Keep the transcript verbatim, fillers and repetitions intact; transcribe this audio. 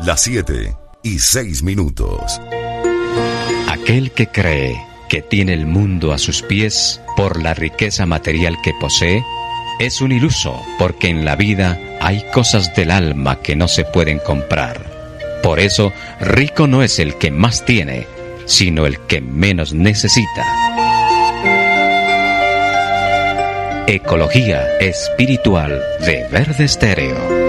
Las siete y seis minutos. Aquel que cree que tiene el mundo a sus pies por la riqueza material que posee, es un iluso, porque en la vida hay cosas del alma que no se pueden comprar. Por eso, rico no es el que más tiene, sino el que menos necesita. Ecología espiritual de Verde Estéreo.